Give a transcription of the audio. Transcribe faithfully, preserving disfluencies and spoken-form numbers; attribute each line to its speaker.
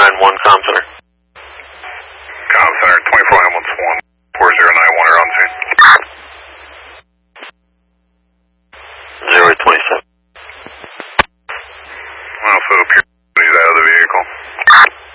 Speaker 1: nine one, Com Center.
Speaker 2: Com Center, twenty-four ambulance one, four zero nine one are on scene.
Speaker 1: zero eight twenty-seven.
Speaker 2: Also appear.